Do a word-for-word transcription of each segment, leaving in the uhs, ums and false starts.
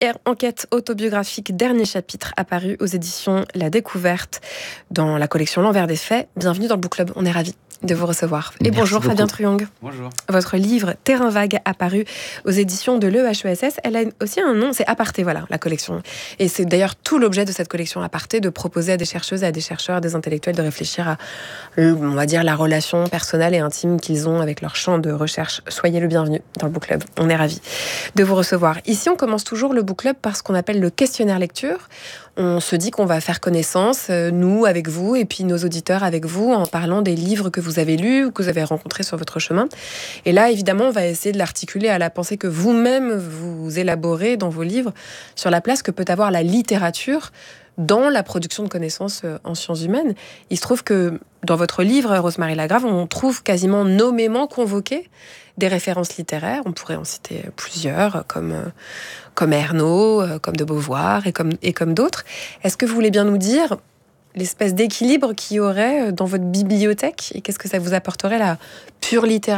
enquête autobiographique, dernier chapitre, apparu aux éditions La Découverte dans la collection L'Envers des Faits. Bienvenue dans le Book Club, on est ravis de vous recevoir. Et Merci bonjour beaucoup. Fabien Truong. Bonjour. Votre livre Terrain vague, apparu aux éditions de l'E H E S S, elle a aussi un nom, c'est Aparté, voilà, la collection. Et c'est d'ailleurs tout l'objet de cette collection Aparté, de proposer à des chercheuses, à des chercheurs, à des intellectuels de réfléchir à, on va dire, la relation personnelle et intime qu'ils ont avec leur champ de recherche. Soyez le bienvenu dans le Book Club, on est ravis de vous recevoir. Ici, on commence toujours le Book Club par ce qu'on appelle le questionnaire lecture. On se dit qu'on va faire connaissance, euh, nous avec vous, et puis nos auditeurs avec vous, en parlant des livres que vous avez lus ou que vous avez rencontrés sur votre chemin. Et là, évidemment, on va essayer de l'articuler à la pensée que vous-même vous élaborez dans vos livres sur la place que peut avoir la littérature dans la production de connaissances en sciences humaines. Il se trouve que dans votre livre, Rosemary Lagrave, on trouve quasiment nommément convoquées des références littéraires. On pourrait en citer plusieurs, comme, comme Ernaud, comme de Beauvoir et comme, et comme d'autres. Est-ce que vous voulez bien nous dire l'espèce d'équilibre qu'il y aurait dans votre bibliothèque et qu'est-ce que ça vous apporterait, la pure littérature ?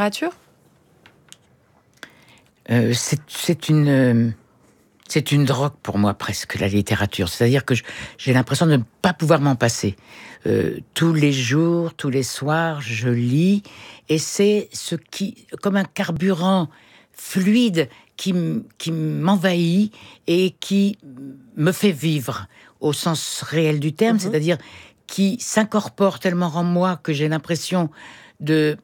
euh, c'est, c'est une... Euh... C'est une drogue pour moi, presque, la littérature. C'est-à-dire que je, j'ai l'impression de ne pas pouvoir m'en passer. Euh, tous les jours, tous les soirs, je lis, et c'est ce qui, comme un carburant fluide qui, qui m'envahit et qui me fait vivre, au sens réel du terme, mmh. c'est-à-dire qui s'incorpore tellement en moi que j'ai l'impression de...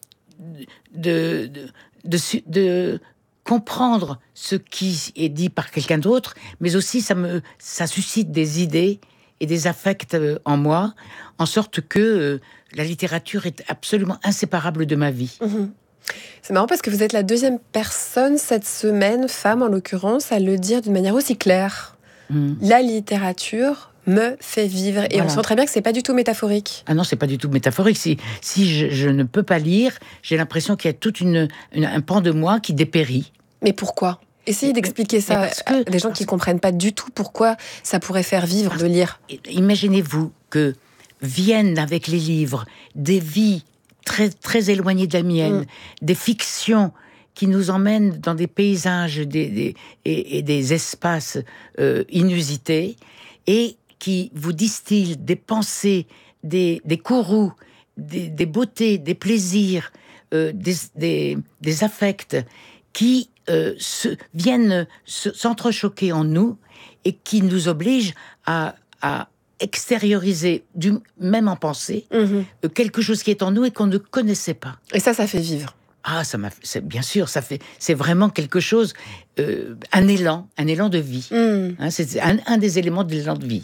de, de, de, de, de comprendre ce qui est dit par quelqu'un d'autre, mais aussi ça me ça suscite des idées et des affects en moi, en sorte que euh, la littérature est absolument inséparable de ma vie. Mmh. C'est marrant parce que vous êtes la deuxième personne cette semaine, femme en l'occurrence, à le dire d'une manière aussi claire. Mmh. La littérature me fait vivre. Et voilà. On sent très bien que c'est pas du tout métaphorique. Ah non, c'est pas du tout métaphorique. Si, si je, je ne peux pas lire, j'ai l'impression qu'il y a tout une, une, un pan de moi qui dépérit. Mais pourquoi ? Essayez d'expliquer ça à des gens qui ne comprennent pas du tout pourquoi ça pourrait faire vivre de lire. Imaginez-vous que viennent avec les livres des vies très, très éloignées de la mienne, mmh. des fictions qui nous emmènent dans des paysages des, des, et, et des espaces euh, inusités, et qui vous distillent des pensées, des, des courroux, des, des beautés, des plaisirs, euh, des, des, des affects, qui euh, se, viennent se, s'entrechoquer en nous et qui nous obligent à, à extérioriser, du, même en pensée, mmh. euh, quelque chose qui est en nous et qu'on ne connaissait pas. Et ça, ça fait vivre. Ah, ça m'a, c'est, bien sûr, ça fait, c'est vraiment quelque chose, euh, un élan, un élan de vie. Mmh. Hein, c'est un, un des éléments de l'élan de vie.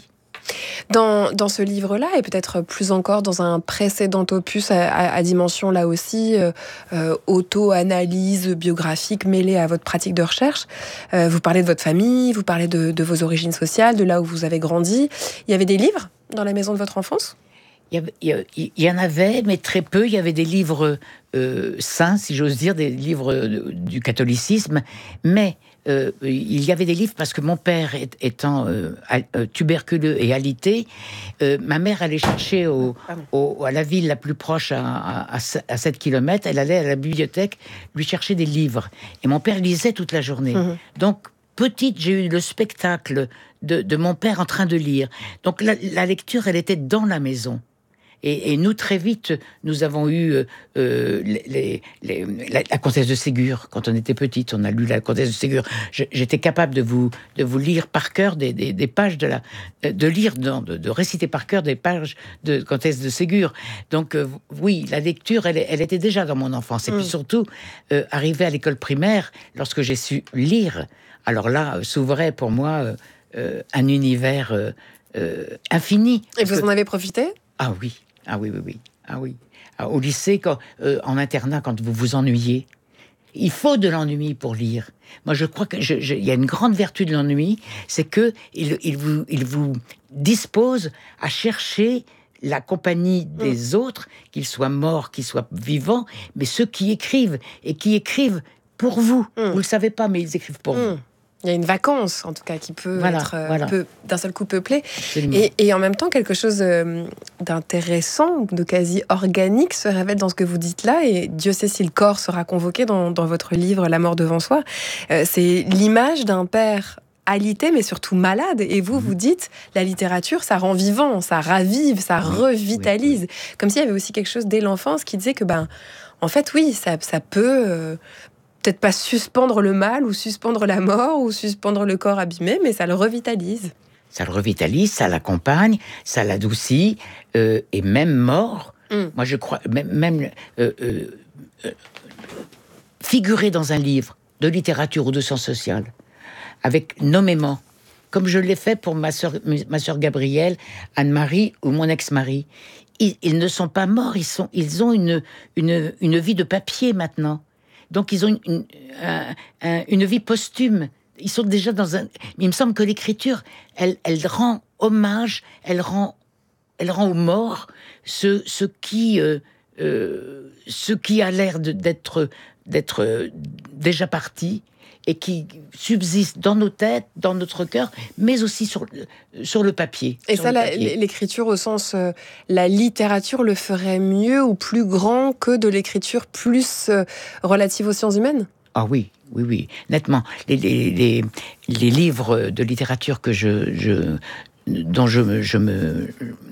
Dans, dans ce livre-là, et peut-être plus encore dans un précédent opus à, à, à dimension, là aussi, euh, euh, auto-analyse biographique mêlée à votre pratique de recherche, euh, vous parlez de votre famille, vous parlez de, de vos origines sociales, de là où vous avez grandi. Il y avait des livres dans la maison de votre enfance ? Il y, avait, il, y, il y en avait, mais très peu. Il y avait des livres euh, saints, si j'ose dire, des livres euh, du catholicisme, mais euh, il y avait des livres parce que mon père est, étant euh, tuberculeux et alité, euh, ma mère allait chercher au, au, à la ville la plus proche, à, à, à sept kilomètres, elle allait à la bibliothèque lui chercher des livres. Et mon père lisait toute la journée. Mmh. Donc, petite, j'ai eu le spectacle de, de mon père en train de lire. Donc, la, la lecture, elle était dans la maison. Et, et nous, très vite, nous avons eu euh, les, les, la, la Comtesse de Ségur. Quand on était petite, on a lu la Comtesse de Ségur. Je, j'étais capable de vous, de vous lire par cœur des, des, des pages de la... De lire, non, de, de réciter par cœur des pages de Comtesse de Ségur. Donc, euh, oui, la lecture, elle, elle était déjà dans mon enfance. Et mmh. puis surtout, euh, arrivé à l'école primaire, lorsque j'ai su lire, alors là, s'ouvrait pour moi euh, un univers euh, euh, infini. Et vous que... en avez profité ? Ah oui. Ah oui, oui, oui. Ah oui. Ah, au lycée, quand, euh, en internat, quand vous vous ennuyez, il faut de l'ennui pour lire. Moi, je crois qu'il y a une grande vertu de l'ennui, c'est que il, il, vous, il vous dispose à chercher la compagnie des mmh. autres, qu'ils soient morts, qu'ils soient vivants, mais ceux qui écrivent, et qui écrivent pour vous. Mmh. Vous ne le savez pas, mais ils écrivent pour mmh. vous. Il y a une vacance, en tout cas, qui peut voilà, être euh, voilà. peu, d'un seul coup peuplée. Et, et en même temps, quelque chose euh, d'intéressant, de quasi organique se révèle dans ce que vous dites là. Et Dieu sait si le corps sera convoqué dans, dans votre livre « La mort devant soi ». Euh, c'est l'image d'un père alité, mais surtout malade. Et vous, mmh. vous dites, la littérature, ça rend vivant, ça ravive, ça oui, revitalise. Oui, oui. Comme s'il y avait aussi quelque chose dès l'enfance qui disait que, ben, en fait, oui, ça, ça peut euh, peut-être pas suspendre le mal, ou suspendre la mort, ou suspendre le corps abîmé, mais ça le revitalise. Ça le revitalise, ça l'accompagne, ça l'adoucit, euh, et même mort, mmh. moi je crois, même, même euh, euh, euh, figurer dans un livre de littérature ou de sciences sociales, avec nommément, comme je l'ai fait pour ma sœur, ma sœur Gabrielle, Anne-Marie ou mon ex-mari. Ils, ils ne sont pas morts, ils, sont, ils ont une, une, une vie de papier maintenant. Donc ils ont une, une, un, un, une vie posthume. Ils sont déjà dans un... Il me semble que l'écriture, elle, elle rend hommage, elle rend, elle rend aux morts ce, ce, qui, euh, euh, ce qui a l'air de, d'être, d'être euh, déjà parti, et qui subsiste dans nos têtes, dans notre cœur, mais aussi sur, sur le papier. Et ça, la, l'écriture au sens... Euh, la littérature le ferait mieux ou plus grand que de l'écriture plus euh, relative aux sciences humaines ? Ah oui, oui, oui, nettement. Les, les, les, les livres de littérature que je, je, dont je, je me...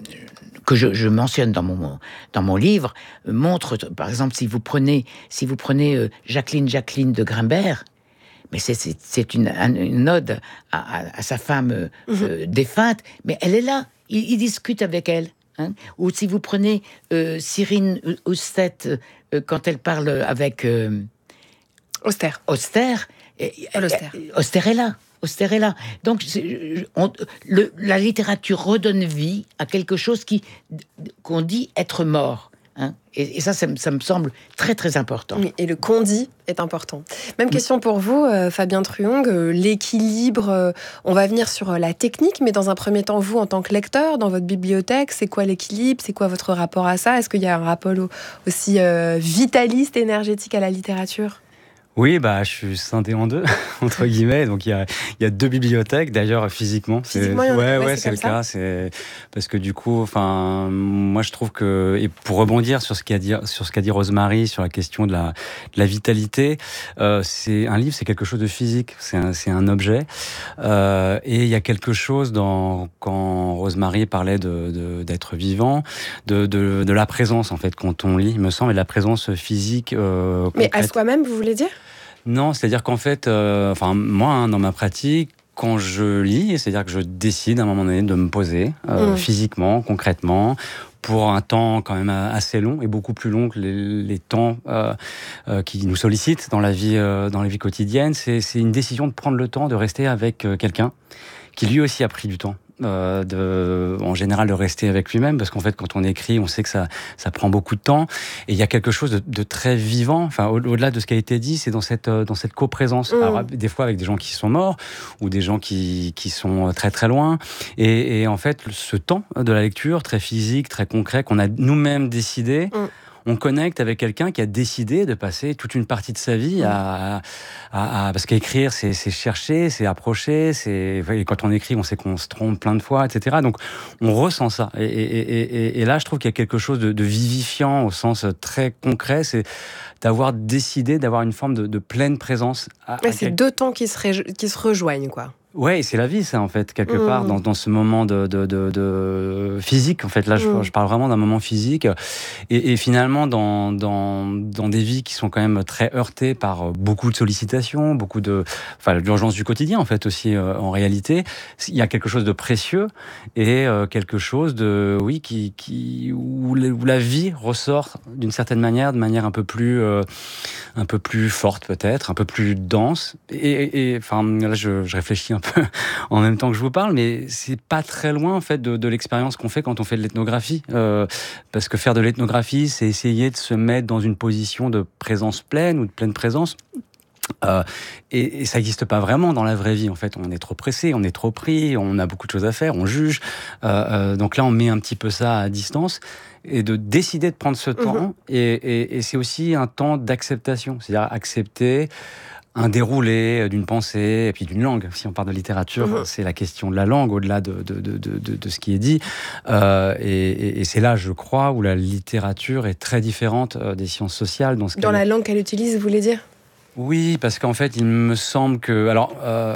que je, je mentionne dans mon, dans mon livre, montrent, par exemple, si vous prenez, si vous prenez euh, Jacqueline Jacqueline de Grimbert, mais c'est, c'est, c'est une, une ode à, à, à sa femme euh, mmh. défunte, mais elle est là, il, il discute avec elle. Hein. Ou si vous prenez euh, Cyrine Houstet, euh, quand elle parle avec... Euh, Auster. Auster. Auster. Auster est là. Auster est là. Donc, c'est, on, le, la littérature redonne vie à quelque chose qui, qu'on dit être mort. Hein, et, et ça, ça me, ça me semble très, très important. Oui, et le qu'on dit est important. Même question pour vous, euh, Fabien Truong. Euh, l'équilibre, euh, on va venir sur euh, la technique, mais dans un premier temps, vous, en tant que lecteur, dans votre bibliothèque, c'est quoi l'équilibre ? C'est quoi votre rapport à ça ? Est-ce qu'il y a un rapport aussi euh, vitaliste, énergétique à la littérature ? Oui, bah, je suis scindé en deux, entre guillemets. Donc, il y a, il y a deux bibliothèques, d'ailleurs, physiquement. Physiquement, c'est, il y en a, ouais, ouais, ouais, c'est, c'est le ça. cas. C'est parce que du coup, enfin, moi, je trouve que, et pour rebondir sur ce qu'a dit, sur ce qu'a dit Rosemary, sur la question de la, de la vitalité, euh, c'est un livre, c'est quelque chose de physique. C'est un, c'est un objet. Euh, et il y a quelque chose dans, quand Rosemary parlait de, de, d'être vivant, de, de, de la présence, en fait, quand on lit, il me semble, et de la présence physique, euh, mais à soi-même, vous voulez dire ? Non, c'est-à-dire qu'en fait, euh, enfin moi, hein, dans ma pratique, quand je lis, c'est-à-dire que je décide à un moment donné de me poser euh, mmh. physiquement, concrètement, pour un temps quand même assez long et beaucoup plus long que les, les temps euh, euh, qui nous sollicitent dans la vie, euh, dans la vie quotidienne. C'est, c'est une décision de prendre le temps de rester avec euh, quelqu'un qui lui aussi a pris du temps. Euh, de, en général de rester avec lui-même, parce qu'en fait quand on écrit on sait que ça, ça prend beaucoup de temps, et il y a quelque chose de, de très vivant, enfin au, au-delà de ce qui a été dit, c'est dans cette, dans cette coprésence, mmh. Alors, des fois avec des gens qui sont morts ou des gens qui, qui sont très très loin, et, et en fait ce temps de la lecture très physique, très concret, qu'on a nous-mêmes décidé, mmh. on connecte avec quelqu'un qui a décidé de passer toute une partie de sa vie à, à, à parce qu'écrire, c'est, c'est chercher, c'est approcher, c'est, et quand on écrit, on sait qu'on se trompe plein de fois, et cetera. Donc, on ressent ça. Et, et, et, et là, je trouve qu'il y a quelque chose de, de vivifiant au sens très concret, c'est d'avoir décidé d'avoir une forme de, de pleine présence. À, ouais, à c'est quel... deux temps qui se, ré... qui se rejoignent, quoi. Ouais, c'est la vie, ça, en fait, quelque mmh. part, dans, dans ce moment de, de, de, de physique. En fait, là, mmh. je, je parle vraiment d'un moment physique. Et, et finalement, dans, dans, dans des vies qui sont quand même très heurtées par beaucoup de sollicitations, beaucoup de, enfin, l'urgence du quotidien, en fait, aussi, euh, en réalité, il y a quelque chose de précieux et euh, quelque chose de, oui, qui, qui, où, le, où la vie ressort d'une certaine manière, de manière un peu plus, euh, un peu plus forte, peut-être, un peu plus dense. Et, et enfin, là, je, je réfléchis un peu en même temps que je vous parle, mais c'est pas très loin en fait de, de l'expérience qu'on fait quand on fait de l'ethnographie, euh, parce que faire de l'ethnographie, c'est essayer de se mettre dans une position de présence pleine ou de pleine présence. Euh, et, et ça n'existe pas vraiment dans la vraie vie. En fait, on est trop pressé, on est trop pris, on a beaucoup de choses à faire, on juge. Euh, euh, donc là, on met un petit peu ça à distance et de décider de prendre ce mmh. temps. Et, et, et c'est aussi un temps d'acceptation, c'est-à-dire accepter un déroulé d'une pensée et puis d'une langue. Si on parle de littérature, mmh. c'est la question de la langue au-delà de, de, de, de, de ce qui est dit. Euh, et, et, et c'est là, je crois, où la littérature est très différente des sciences sociales. Dans, ce dans la langue qu'elle utilise, vous voulez dire ? Oui, parce qu'en fait, il me semble que... Alors, euh,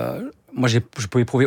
moi, j'ai, je peux éprouver